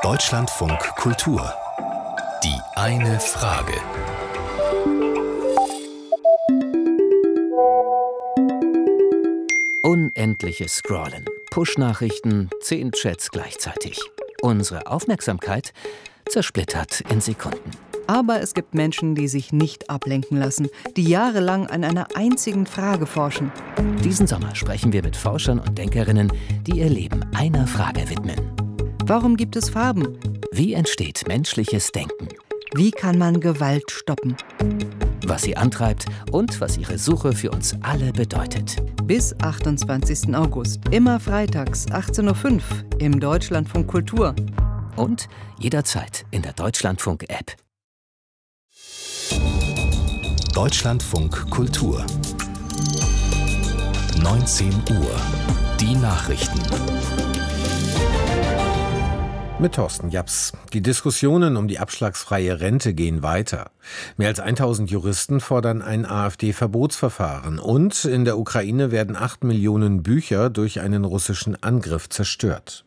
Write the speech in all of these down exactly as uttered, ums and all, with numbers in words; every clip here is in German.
Deutschlandfunk Kultur. Die eine Frage. Unendliches Scrollen, Push-Nachrichten, zehn Chats gleichzeitig. Unsere Aufmerksamkeit zersplittert in Sekunden. Aber es gibt Menschen, die sich nicht ablenken lassen, die jahrelang an einer einzigen Frage forschen. Diesen Sommer sprechen wir mit Forschern und Denkerinnen, die ihr Leben einer Frage widmen. Warum gibt es Farben? Wie entsteht menschliches Denken? Wie kann man Gewalt stoppen? Was sie antreibt und was ihre Suche für uns alle bedeutet. Bis achtundzwanzigsten August, immer freitags, achtzehn Uhr fünf im Deutschlandfunk Kultur. Und jederzeit in der Deutschlandfunk-App. Deutschlandfunk Kultur. neunzehn Uhr. Die Nachrichten. Mit Thorsten Japs. Die Diskussionen um die abschlagsfreie Rente gehen weiter. Mehr als tausend Juristen fordern ein AfD-Verbotsverfahren. Und in der Ukraine werden acht Millionen Bücher durch einen russischen Angriff zerstört.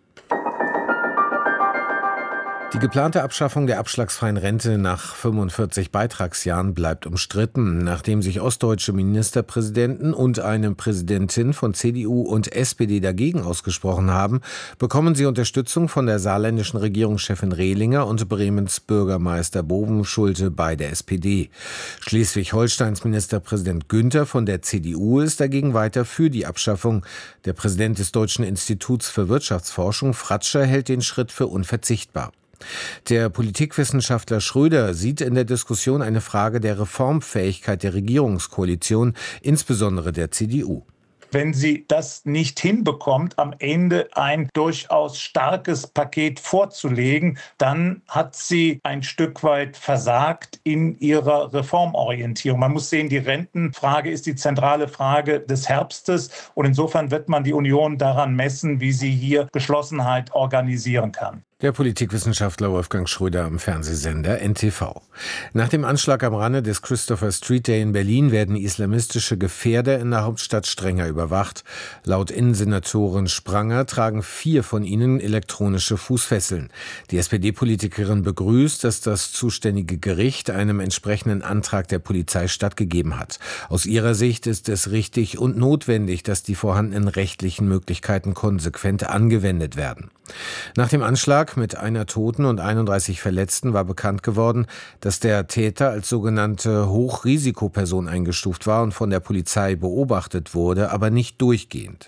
Die geplante Abschaffung der abschlagsfreien Rente nach fünfundvierzig Beitragsjahren bleibt umstritten. Nachdem sich ostdeutsche Ministerpräsidenten und eine Präsidentin von C D U und S P D dagegen ausgesprochen haben, bekommen sie Unterstützung von der saarländischen Regierungschefin Rehlinger und Bremens Bürgermeister Bovenschulte bei der S P D. Schleswig-Holsteins Ministerpräsident Günther von der C D U ist dagegen weiter für die Abschaffung. Der Präsident des Deutschen Instituts für Wirtschaftsforschung, Fratscher, hält den Schritt für unverzichtbar. Der Politikwissenschaftler Schröder sieht in der Diskussion eine Frage der Reformfähigkeit der Regierungskoalition, insbesondere der C D U. Wenn sie das nicht hinbekommt, am Ende ein durchaus starkes Paket vorzulegen, dann hat sie ein Stück weit versagt in ihrer Reformorientierung. Man muss sehen, die Rentenfrage ist die zentrale Frage des Herbstes. Und insofern wird man die Union daran messen, wie sie hier Geschlossenheit organisieren kann. Der Politikwissenschaftler Wolfgang Schröder am Fernsehsender N T V. Nach dem Anschlag am Rande des Christopher Street Day in Berlin werden islamistische Gefährder in der Hauptstadt strenger überwacht. Laut Innensenatorin Spranger tragen vier von ihnen elektronische Fußfesseln. Die S P D-Politikerin begrüßt, dass das zuständige Gericht einem entsprechenden Antrag der Polizei stattgegeben hat. Aus ihrer Sicht ist es richtig und notwendig, dass die vorhandenen rechtlichen Möglichkeiten konsequent angewendet werden. Nach dem Anschlag mit einer Toten und einunddreißig Verletzten war bekannt geworden, dass der Täter als sogenannte Hochrisikoperson eingestuft war und von der Polizei beobachtet wurde, aber nicht durchgehend.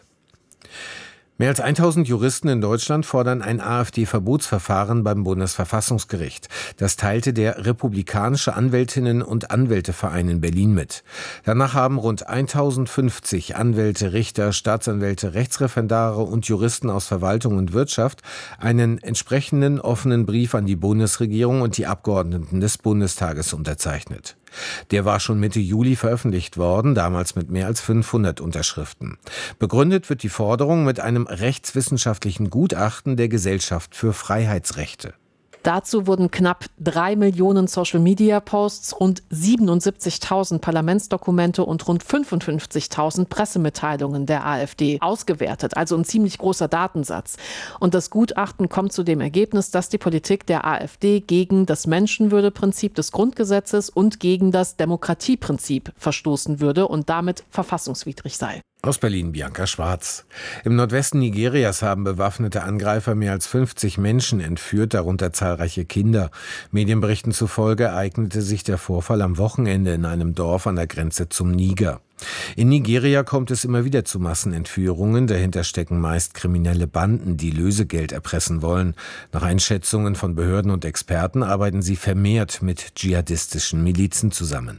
Mehr als tausend Juristen in Deutschland fordern ein AfD-Verbotsverfahren beim Bundesverfassungsgericht. Das teilte der Republikanische Anwältinnen- und Anwälteverein in Berlin mit. Danach haben rund tausendfünfzig Anwälte, Richter, Staatsanwälte, Rechtsreferendare und Juristen aus Verwaltung und Wirtschaft einen entsprechenden offenen Brief an die Bundesregierung und die Abgeordneten des Bundestages unterzeichnet. Der war schon Mitte Juli veröffentlicht worden, damals mit mehr als fünfhundert Unterschriften. Begründet wird die Forderung mit einem rechtswissenschaftlichen Gutachten der Gesellschaft für Freiheitsrechte. Dazu wurden knapp drei Millionen Social-Media-Posts, rund siebenundsiebzigtausend Parlamentsdokumente und rund fünfundfünfzigtausend Pressemitteilungen der AfD ausgewertet, also ein ziemlich großer Datensatz. Und das Gutachten kommt zu dem Ergebnis, dass die Politik der AfD gegen das Menschenwürdeprinzip des Grundgesetzes und gegen das Demokratieprinzip verstoßen würde und damit verfassungswidrig sei. Aus Berlin Bianca Schwarz. Im Nordwesten Nigerias haben bewaffnete Angreifer mehr als fünfzig Menschen entführt, darunter zahlreiche Kinder. Medienberichten zufolge ereignete sich der Vorfall am Wochenende in einem Dorf an der Grenze zum Niger. In Nigeria kommt es immer wieder zu Massenentführungen. Dahinter stecken meist kriminelle Banden, die Lösegeld erpressen wollen. Nach Einschätzungen von Behörden und Experten arbeiten sie vermehrt mit dschihadistischen Milizen zusammen.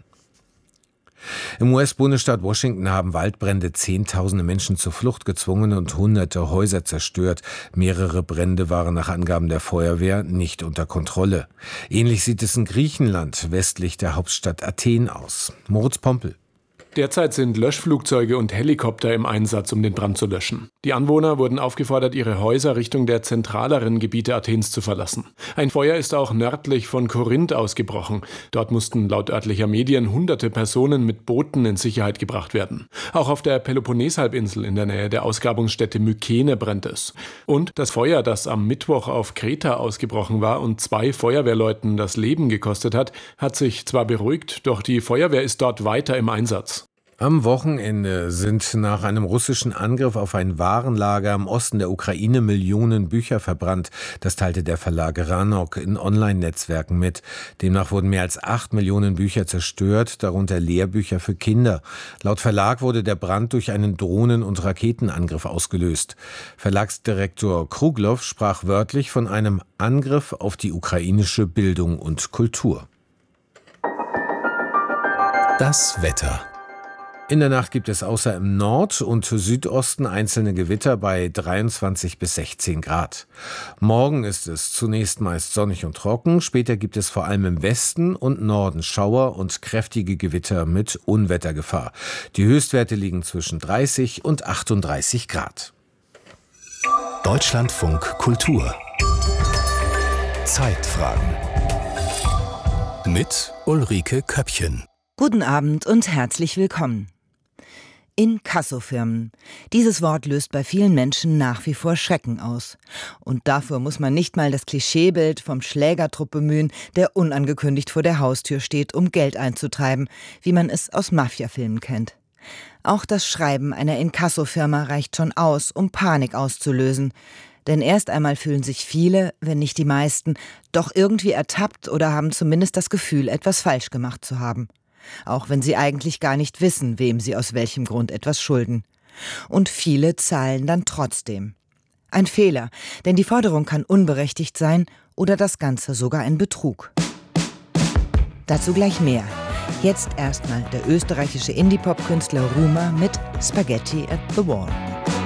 Im U S-Bundesstaat Washington haben Waldbrände Zehntausende Menschen zur Flucht gezwungen und hunderte Häuser zerstört. Mehrere Brände waren nach Angaben der Feuerwehr nicht unter Kontrolle. Ähnlich sieht es in Griechenland westlich der Hauptstadt Athen aus. Moritz Pompel. Derzeit sind Löschflugzeuge und Helikopter im Einsatz, um den Brand zu löschen. Die Anwohner wurden aufgefordert, ihre Häuser Richtung der zentraleren Gebiete Athens zu verlassen. Ein Feuer ist auch nördlich von Korinth ausgebrochen. Dort mussten laut örtlicher Medien hunderte Personen mit Booten in Sicherheit gebracht werden. Auch auf der Peloponneshalbinsel in der Nähe der Ausgrabungsstätte Mykene brennt es. Und das Feuer, das am Mittwoch auf Kreta ausgebrochen war und zwei Feuerwehrleuten das Leben gekostet hat, hat sich zwar beruhigt, doch die Feuerwehr ist dort weiter im Einsatz. Am Wochenende sind nach einem russischen Angriff auf ein Warenlager im Osten der Ukraine Millionen Bücher verbrannt. Das teilte der Verlag Ranok in Online-Netzwerken mit. Demnach wurden mehr als acht Millionen Bücher zerstört, darunter Lehrbücher für Kinder. Laut Verlag wurde der Brand durch einen Drohnen- und Raketenangriff ausgelöst. Verlagsdirektor Kruglow sprach wörtlich von einem Angriff auf die ukrainische Bildung und Kultur. Das Wetter. In der Nacht gibt es außer im Nord- und Südosten einzelne Gewitter bei dreiundzwanzig bis sechzehn Grad. Morgen ist es zunächst meist sonnig und trocken, später gibt es vor allem im Westen und Norden Schauer und kräftige Gewitter mit Unwettergefahr. Die Höchstwerte liegen zwischen dreißig und achtunddreißig Grad. Deutschlandfunk Kultur. Zeitfragen. Mit Ulrike Köppchen. Guten Abend und herzlich willkommen. Inkassofirmen. Dieses Wort löst bei vielen Menschen nach wie vor Schrecken aus. Und dafür muss man nicht mal das Klischeebild vom Schlägertrupp bemühen, der unangekündigt vor der Haustür steht, um Geld einzutreiben, wie man es aus Mafiafilmen kennt. Auch das Schreiben einer Inkassofirma reicht schon aus, um Panik auszulösen. Denn erst einmal fühlen sich viele, wenn nicht die meisten, doch irgendwie ertappt oder haben zumindest das Gefühl, etwas falsch gemacht zu haben. Auch wenn sie eigentlich gar nicht wissen, wem sie aus welchem Grund etwas schulden. Und viele zahlen dann trotzdem. Ein Fehler, denn die Forderung kann unberechtigt sein oder das Ganze sogar ein Betrug. Dazu gleich mehr. Jetzt erstmal der österreichische Indie-Pop-Künstler Ruma mit Spaghetti at the Wall.